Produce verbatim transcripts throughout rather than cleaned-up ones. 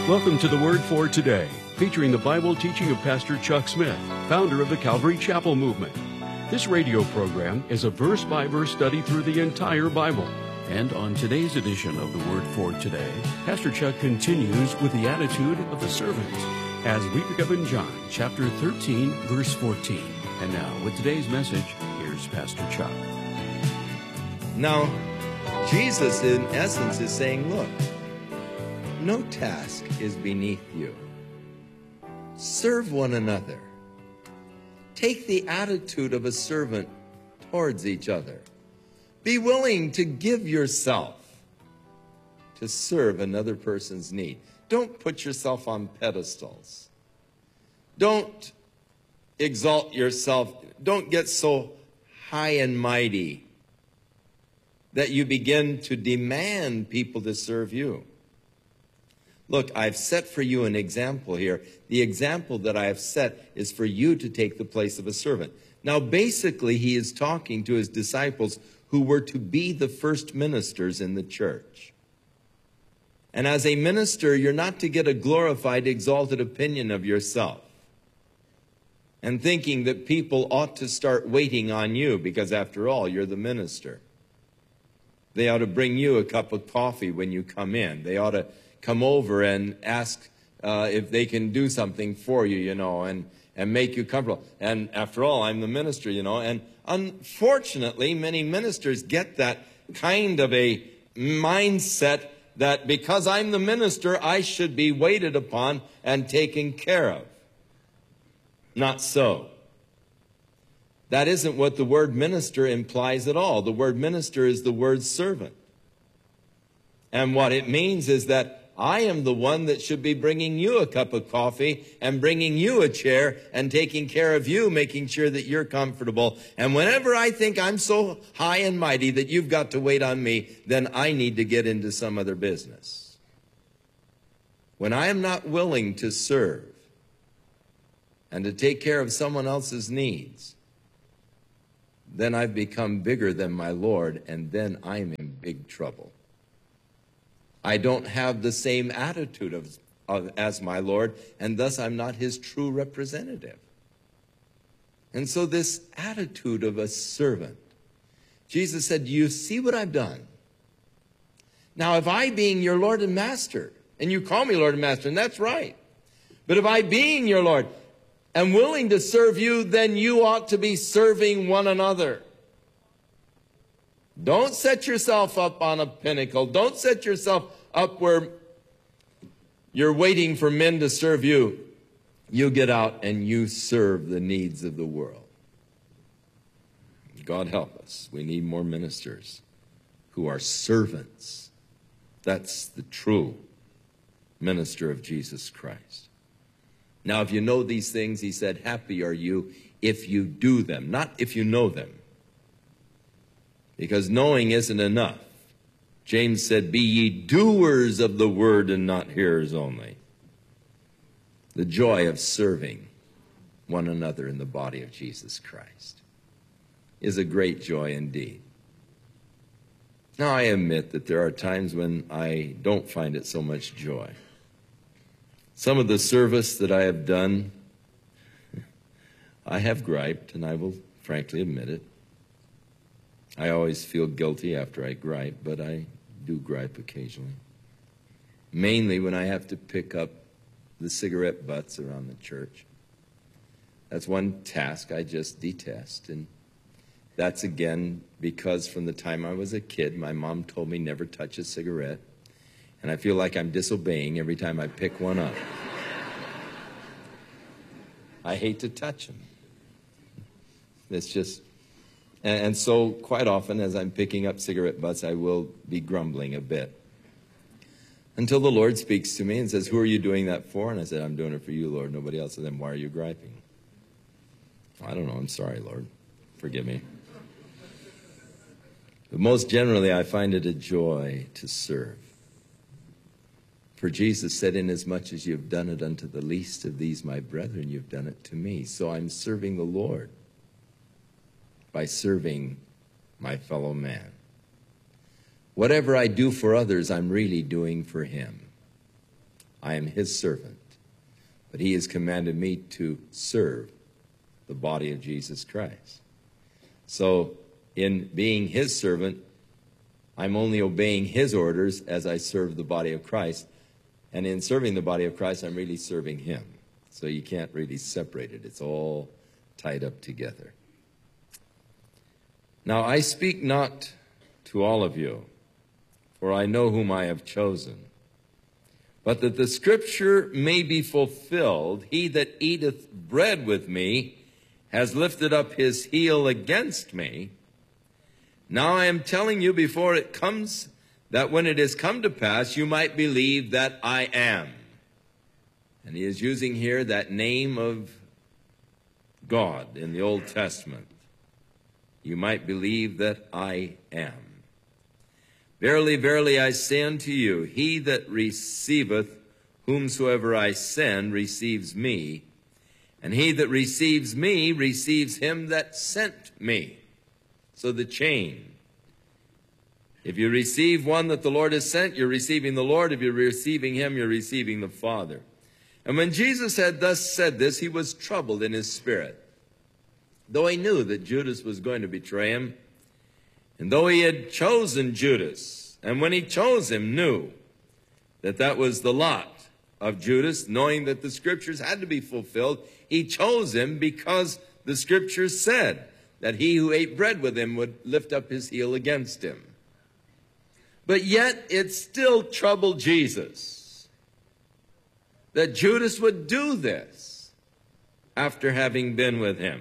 Welcome to the Word for Today, featuring the Bible teaching of Pastor Chuck Smith, founder of the Calvary Chapel Movement. This radio program is a verse-by-verse study through the entire Bible. And on today's edition of the Word for Today, Pastor Chuck continues with the attitude of the servant as we pick up in John chapter thirteen, verse fourteen. And now, with today's message, here's Pastor Chuck. Now, Jesus, in essence, is saying, look, no task is beneath you. Serve one another. Take the attitude of a servant towards each other. Be willing to give yourself to serve another person's need. Don't put yourself on pedestals. Don't exalt yourself. Don't get so high and mighty that you begin to demand people to serve you. Look, I've set for you an example here. The example that I have set is for you to take the place of a servant. Now, basically, he is talking to his disciples who were to be the first ministers in the church. And as a minister, you're not to get a glorified, exalted opinion of yourself and thinking that people ought to start waiting on you because, after all, you're the minister. They ought to bring you a cup of coffee when you come in. They ought to come over and ask uh, if they can do something for you, you know, and, and make you comfortable. And after all, I'm the minister, you know. And unfortunately, many ministers get that kind of a mindset that because I'm the minister, I should be waited upon and taken care of. Not so. That isn't what the word minister implies at all. The word minister is the word servant. And what it means is that I am the one that should be bringing you a cup of coffee and bringing you a chair and taking care of you, making sure that you're comfortable. And whenever I think I'm so high and mighty that you've got to wait on me, then I need to get into some other business. When I am not willing to serve and to take care of someone else's needs, then I've become bigger than my Lord, and then I'm in big trouble. I don't have the same attitude of, of, as my Lord, and thus I'm not his true representative. And so this attitude of a servant, Jesus said, you see what I've done? Now, if I being your Lord and Master, and you call me Lord and Master, and that's right, but if I being your Lord am willing to serve you, then you ought to be serving one another. Don't set yourself up on a pinnacle. Don't set yourself up where you're waiting for men to serve you. You get out and you serve the needs of the world. God help us. We need more ministers who are servants. That's the true minister of Jesus Christ. Now, if you know these things, he said, happy are you if you do them, not if you know them. Because knowing isn't enough. James said, be ye doers of the word and not hearers only. The joy of serving one another in the body of Jesus Christ is a great joy indeed. Now, I admit that there are times when I don't find it so much joy. Some of the service that I have done, I have griped, and I will frankly admit it. I always feel guilty after I gripe, but I do gripe occasionally. Mainly when I have to pick up the cigarette butts around the church. That's one task I just detest. And that's again because from the time I was a kid, my mom told me never touch a cigarette. And I feel like I'm disobeying every time I pick one up. I hate to touch them. It's just... And so quite often as I'm picking up cigarette butts, I will be grumbling a bit. Until the Lord speaks to me and says, who are you doing that for? And I said, I'm doing it for you, Lord. Nobody else. And then why are you griping? I don't know. I'm sorry, Lord. Forgive me. But most generally, I find it a joy to serve. For Jesus said, inasmuch as you've done it unto the least of these, my brethren, you've done it to me. So I'm serving the Lord by serving my fellow man. Whatever I do for others, I'm really doing for him. I am his servant. But he has commanded me to serve the body of Jesus Christ. So in being his servant, I'm only obeying his orders as I serve the body of Christ. And in serving the body of Christ, I'm really serving him. So you can't really separate it. It's all tied up together. Now I speak not to all of you, for I know whom I have chosen. But that the scripture may be fulfilled, he that eateth bread with me has lifted up his heel against me. Now I am telling you before it comes, that when it is come to pass, you might believe that I am. And he is using here that name of God in the Old Testament. You might believe that I am. Verily, verily, I say unto you, he that receiveth whomsoever I send receives me, and he that receives me receives him that sent me. So the chain. If you receive one that the Lord has sent, you're receiving the Lord. If you're receiving him, you're receiving the Father. And when Jesus had thus said this, he was troubled in his spirit, though he knew that Judas was going to betray him. And though he had chosen Judas, and when he chose him, knew that that was the lot of Judas, knowing that the scriptures had to be fulfilled, he chose him because the scriptures said that he who ate bread with him would lift up his heel against him. But yet it still troubled Jesus that Judas would do this after having been with him.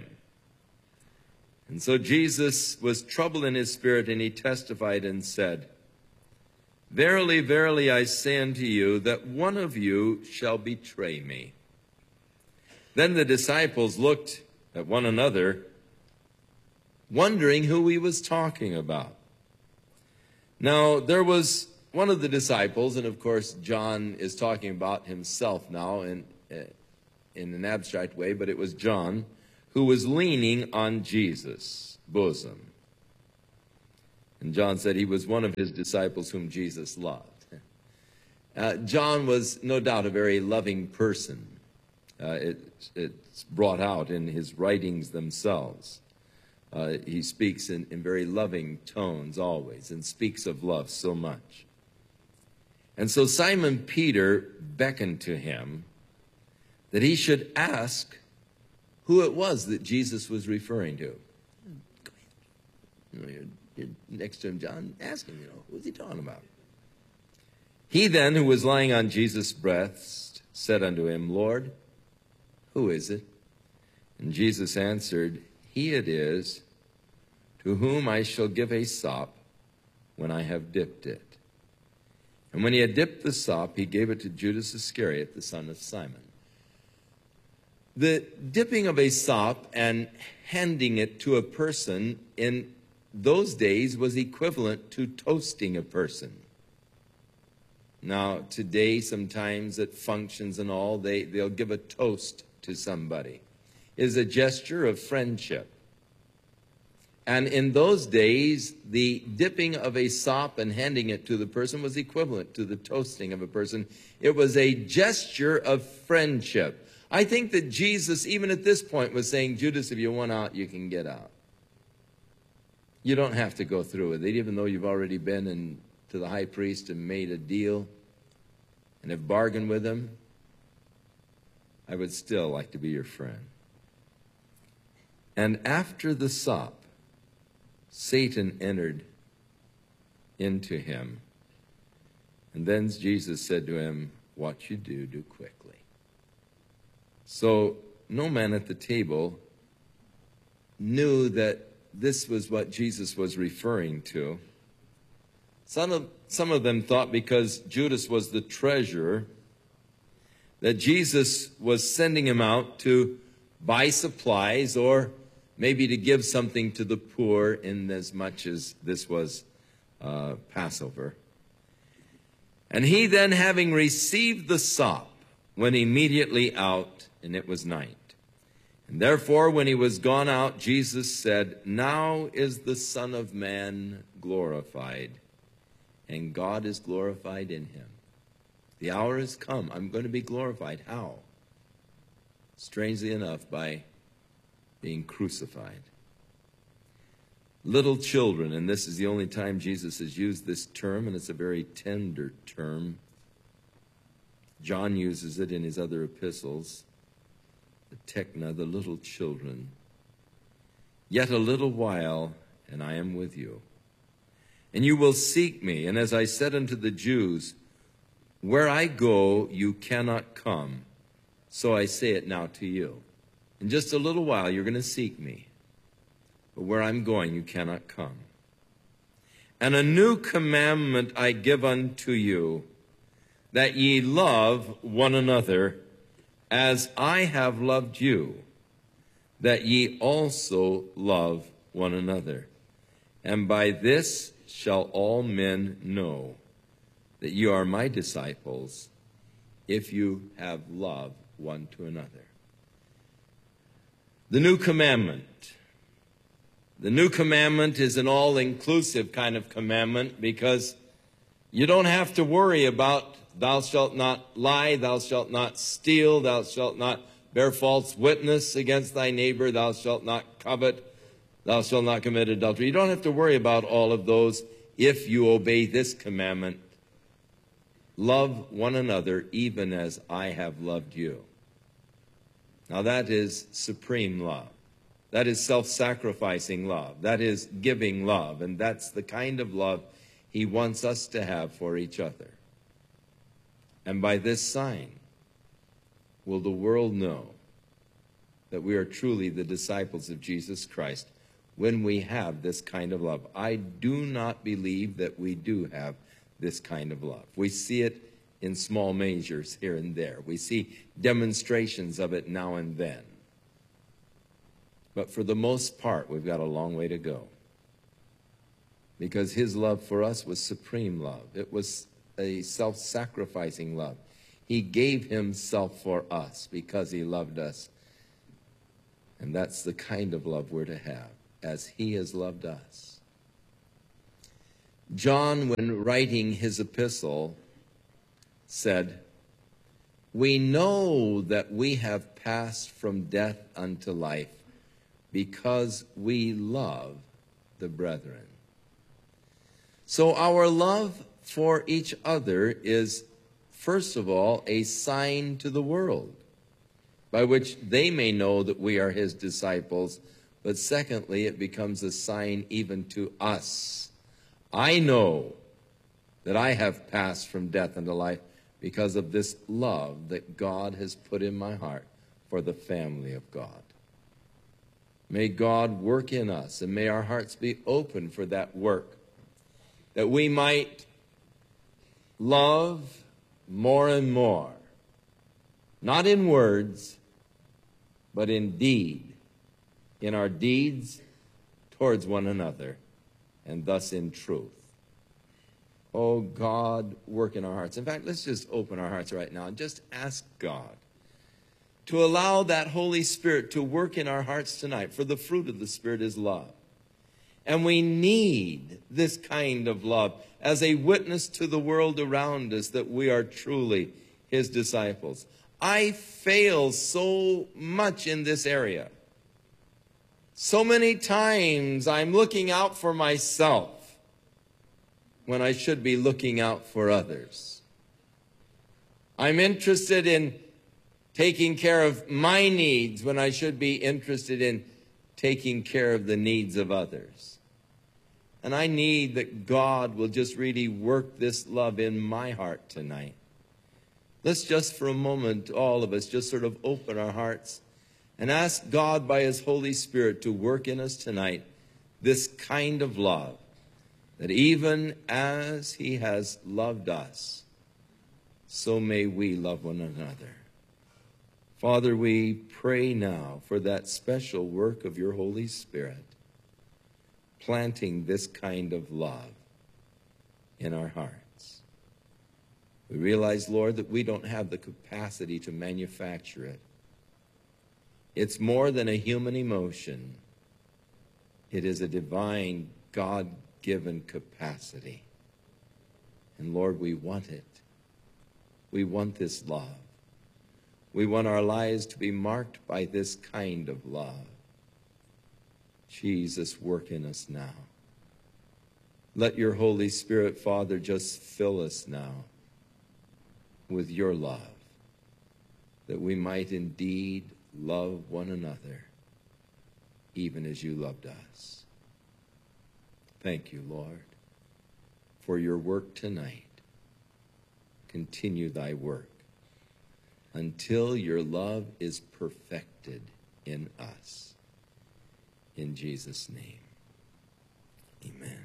And so Jesus was troubled in his spirit, and he testified and said, Verily, verily, I say unto you, that one of you shall betray me. Then the disciples looked at one another, wondering who he was talking about. Now, there was one of the disciples, and of course, John is talking about himself now in, in an abstract way, but it was John, who was leaning on Jesus' bosom. And John said he was one of his disciples whom Jesus loved. Uh, John was no doubt a very loving person. Uh, it, it's brought out in his writings themselves. Uh, he speaks in, in very loving tones always, and speaks of love so much. And so Simon Peter beckoned to him that he should ask who it was that Jesus was referring to. Go ahead. You know, you're, you're next to him, John. Ask him, you know, who's he talking about? He then, who was lying on Jesus' breast, said unto him, Lord, who is it? And Jesus answered, He it is to whom I shall give a sop when I have dipped it. And when he had dipped the sop, he gave it to Judas Iscariot, the son of Simon. The dipping of a sop and handing it to a person in those days was equivalent to toasting a person. Now, today, sometimes at functions and all, they, they'll give a toast to somebody. It is a gesture of friendship. And in those days, the dipping of a sop and handing it to the person was equivalent to the toasting of a person. It was a gesture of friendship. I think that Jesus, even at this point, was saying, Judas, if you want out, you can get out. You don't have to go through with it, even though you've already been in, to the high priest and made a deal and have bargained with him. I would still like to be your friend. And after the sop, Satan entered into him. And then Jesus said to him, what you do, do quickly. So no man at the table knew that this was what Jesus was referring to. Some of, some of them thought because Judas was the treasurer, that Jesus was sending him out to buy supplies or maybe to give something to the poor, in as much as this was uh, Passover. And he then, having received the sop, went immediately out, and it was night. And therefore, when he was gone out, Jesus said, Now is the Son of Man glorified, and God is glorified in him. The hour has come. I'm going to be glorified. How? Strangely enough, by being crucified. Little children, and this is the only time Jesus has used this term, and it's a very tender term. John uses it in his other epistles. The tekna, the little children. Yet a little while, and I am with you. And you will seek me. And as I said unto the Jews, where I go, you cannot come. So I say it now to you. In just a little while, you're going to seek me. But where I'm going, you cannot come. And a new commandment I give unto you, that ye love one another, as I have loved you, that ye also love one another. And by this shall all men know that you are my disciples, if you have love one to another. The new commandment. The new commandment is an all-inclusive kind of commandment, because you don't have to worry about thou shalt not lie, thou shalt not steal, thou shalt not bear false witness against thy neighbor, thou shalt not covet, thou shalt not commit adultery. You don't have to worry about all of those if you obey this commandment. Love one another even as I have loved you. Now that is supreme love. That is self-sacrificing love. That is giving love. And that's the kind of love he wants us to have for each other. And by this sign will the world know that we are truly the disciples of Jesus Christ, when we have this kind of love. I do not believe that we do have this kind of love. We see it in small measures here and there. We see demonstrations of it now and then. But for the most part, we've got a long way to go. Because his love for us was supreme love. It was a self-sacrificing love. He gave himself for us because he loved us. And that's the kind of love we're to have, as he has loved us. John, when writing his epistle, said, we know that we have passed from death unto life because we love the brethren. So our love for each other is, first of all, a sign to the world, by which they may know that we are his disciples. But secondly, it becomes a sign even to us. I know that I have passed from death unto life because of this love that God has put in my heart for the family of God. May God work in us, and may our hearts be open for that work, that we might love more and more, not in words, but in deed, in our deeds towards one another, and thus in truth. Oh, God, work in our hearts. In fact, let's just open our hearts right now and just ask God to allow that Holy Spirit to work in our hearts tonight, for the fruit of the Spirit is love. And we need this kind of love as a witness to the world around us that we are truly his disciples. I fail so much in this area. So many times I'm looking out for myself when I should be looking out for others. I'm interested in taking care of my needs when I should be interested in taking care of the needs of others. And I need that God will just really work this love in my heart tonight. Let's just for a moment, all of us, just sort of open our hearts and ask God by his Holy Spirit to work in us tonight this kind of love, that even as he has loved us, so may we love one another. Father, we pray now for that special work of your Holy Spirit, planting this kind of love in our hearts. We realize, Lord, that we don't have the capacity to manufacture it. It's more than a human emotion. It is a divine, God-given capacity. And Lord, we want it. We want this love. We want our lives to be marked by this kind of love. Jesus, work in us now. Let your Holy Spirit, Father, just fill us now with your love, that we might indeed love one another, even as you loved us. Thank you, Lord, for your work tonight. Continue thy work until your love is perfected in us. In Jesus' name, amen.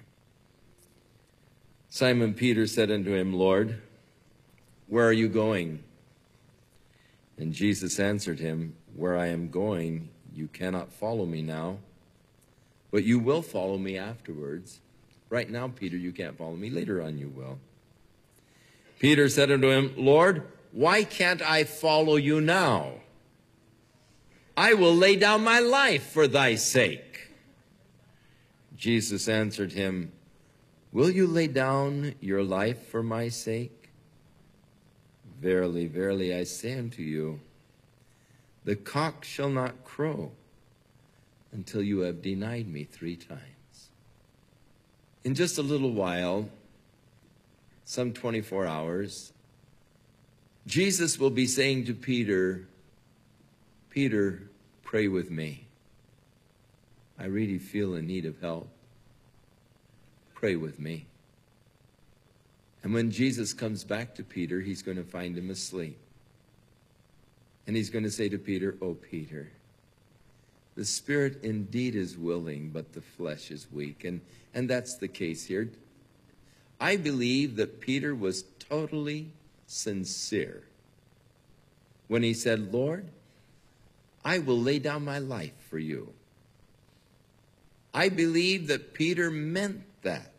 Simon Peter said unto him, Lord, where are you going? And Jesus answered him, where I am going, you cannot follow me now, but you will follow me afterwards. Right now, Peter, you can't follow me. Later on, you will. Peter said unto him, Lord, why can't I follow you now? I will lay down my life for thy sake. Jesus answered him, will you lay down your life for my sake? Verily, verily, I say unto you, the cock shall not crow until you have denied me three times. In just a little while, some twenty-four hours, Jesus will be saying to Peter, Peter, pray with me. I really feel in need of help. Pray with me. And when Jesus comes back to Peter, he's going to find him asleep. And he's going to say to Peter, oh, Peter, the spirit indeed is willing, but the flesh is weak. And, and that's the case here. I believe that Peter was totally sincere when he said, Lord, I will lay down my life for you. I believe that Peter meant that.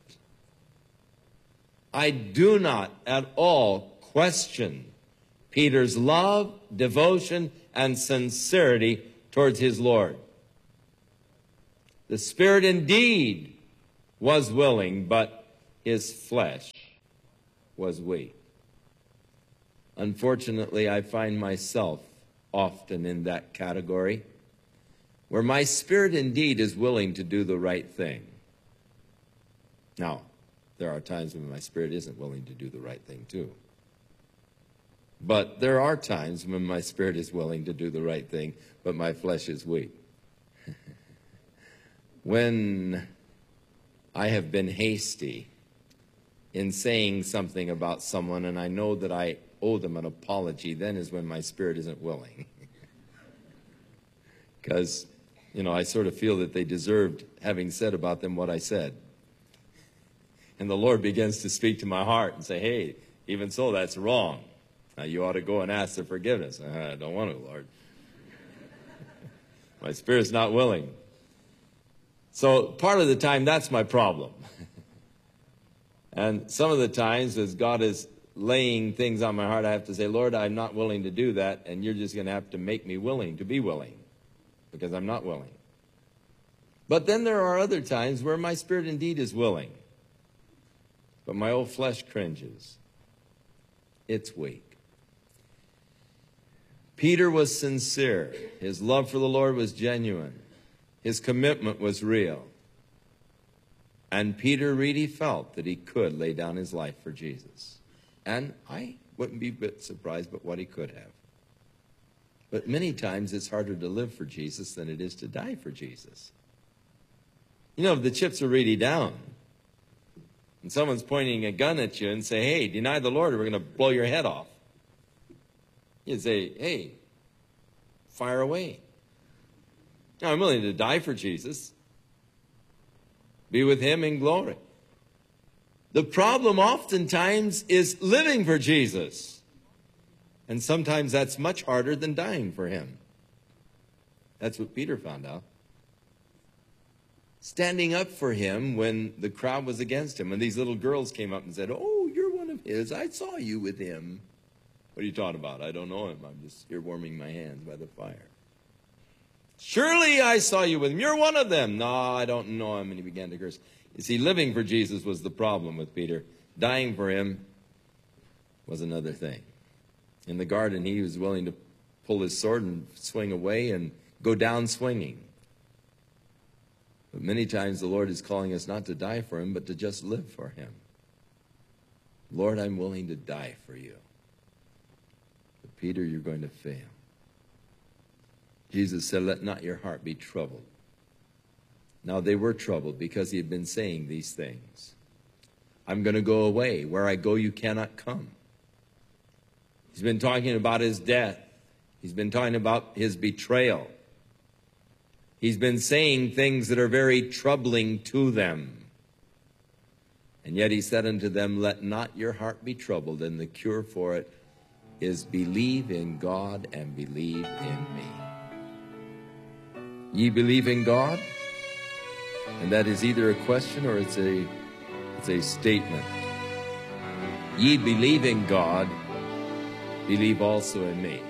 I do not at all question Peter's love, devotion, and sincerity towards his Lord. The spirit indeed was willing, but his flesh was weak. Unfortunately, I find myself often in that category, where my spirit indeed is willing to do the right thing. Now, there are times when my spirit isn't willing to do the right thing too. But there are times when my spirit is willing to do the right thing, but my flesh is weak. When I have been hasty in saying something about someone and I know that I owe them an apology, then is when my spirit isn't willing. Because, you know, I sort of feel that they deserved having said about them what I said. And the Lord begins to speak to my heart and say, hey, even so, that's wrong. Now, you ought to go and ask for forgiveness. I don't want to, Lord. My spirit's not willing. So part of the time, that's my problem. And some of the times, as God is laying things on my heart, I have to say, Lord, I'm not willing to do that, and you're just going to have to make me willing to be willing, because I'm not willing. But then there are other times where my spirit indeed is willing, but my old flesh cringes. It's weak. Peter was sincere. His love for the Lord was genuine. His commitment was real. And Peter really felt that he could lay down his life for Jesus. And I wouldn't be a bit surprised but what he could have. But many times it's harder to live for Jesus than it is to die for Jesus. You know, if the chips are really down, and someone's pointing a gun at you and say, hey, deny the Lord or we're going to blow your head off. You'd say, hey, fire away. Now, I'm willing to die for Jesus. Be with him in glory. The problem oftentimes is living for Jesus. And sometimes that's much harder than dying for him. That's what Peter found out. Standing up for him when the crowd was against him. When these little girls came up and said, oh, you're one of his. I saw you with him. What are you talking about? I don't know him. I'm just here warming my hands by the fire. Surely I saw you with him. You're one of them. No, I don't know him. And he began to curse. You see, living for Jesus was the problem with Peter. Dying for him was another thing. In the garden, he was willing to pull his sword and swing away and go down swinging. But many times the Lord is calling us not to die for him, but to just live for him. Lord, I'm willing to die for you. But Peter, you're going to fail. Jesus said, let not your heart be troubled. Now they were troubled because he had been saying these things. I'm going to go away. Where I go, you cannot come. He's been talking about his death. He's been talking about his betrayal. He's been saying things that are very troubling to them. And yet he said unto them, let not your heart be troubled, and the cure for it is believe in God and believe in me. Ye believe in God? And that is either a question or it's a, it's a statement. Ye believe in God, believe also in me.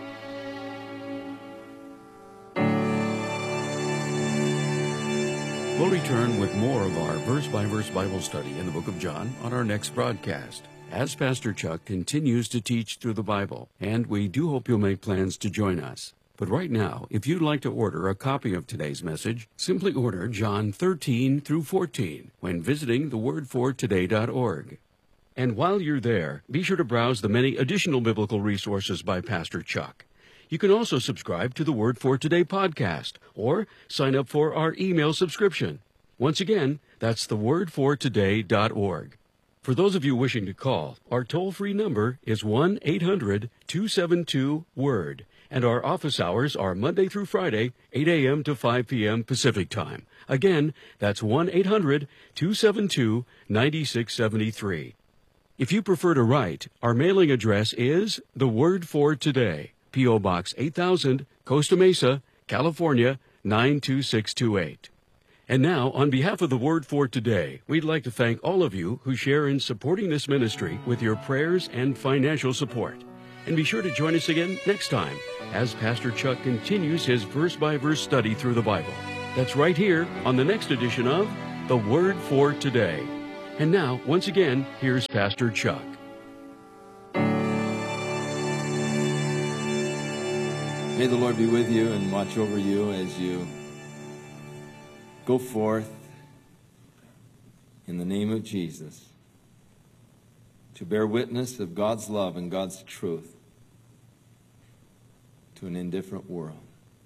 We'll return with more of our verse-by-verse Bible study in the book of John on our next broadcast, as Pastor Chuck continues to teach through the Bible, and we do hope you'll make plans to join us. But right now, if you'd like to order a copy of today's message, simply order John thirteen through fourteen when visiting the word for today dot org. And while you're there, be sure to browse the many additional biblical resources by Pastor Chuck. You can also subscribe to the Word for Today podcast or sign up for our email subscription. Once again, that's the word for today dot org. For those of you wishing to call, our toll-free number is one eight hundred two seven two word, and our office hours are Monday through Friday, eight a.m. to five p.m. Pacific Time. Again, that's one eight hundred two seven two nine six seven three. If you prefer to write, our mailing address is The Word for Today, P O. Box eight thousand, Costa Mesa, California, nine two six two eight. And now, on behalf of the Word for Today, we'd like to thank all of you who share in supporting this ministry with your prayers and financial support. And be sure to join us again next time as Pastor Chuck continues his verse-by-verse study through the Bible. That's right here on the next edition of The Word for Today. And now, once again, here's Pastor Chuck. May the Lord be with you and watch over you as you go forth in the name of Jesus to bear witness of God's love and God's truth to an indifferent world.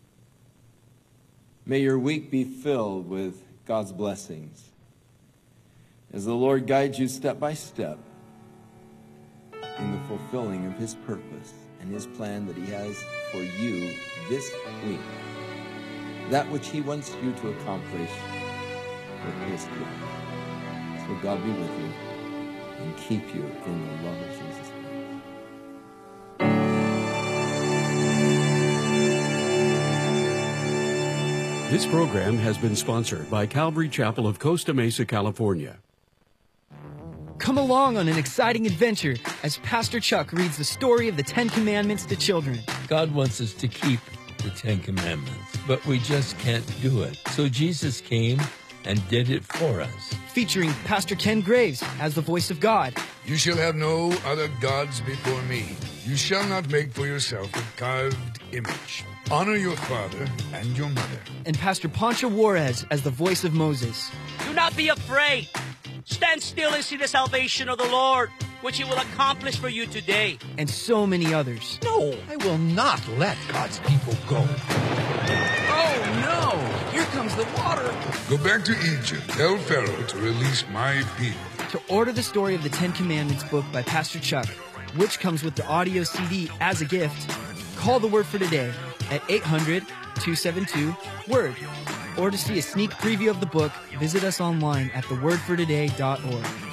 May your week be filled with God's blessings as the Lord guides you step by step in the fulfilling of His purpose and His plan that He has for you this week. That which He wants you to accomplish with His love. So God be with you and keep you in the love of Jesus Christ. This program has been sponsored by Calvary Chapel of Costa Mesa, California. Come along on an exciting adventure as Pastor Chuck reads the story of the Ten Commandments to children. God wants us to keep the Ten Commandments, but we just can't do it. So Jesus came and did it for us. Featuring Pastor Ken Graves as the voice of God. You shall have no other gods before me. You shall not make for yourself a carved image. Honor your father and your mother. And Pastor Pancho Juarez as the voice of Moses. Do not be afraid. Stand still and see the salvation of the Lord, which He will accomplish for you today. And so many others. No, I will not let God's people go. Oh, no! Here comes the water. Go back to Egypt. Tell Pharaoh to release my people. To order the story of the Ten Commandments book by Pastor Chuck, which comes with the audio C D as a gift, call the Word for Today at eight hundred two seven two word. Or to see a sneak preview of the book, visit us online at the word for today dot org.